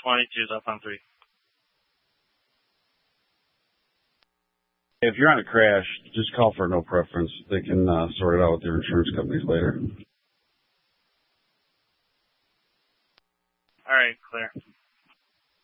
22's up on 3. If you're on a crash, just call for no preference. They can sort it out with their insurance companies later. All right, clear.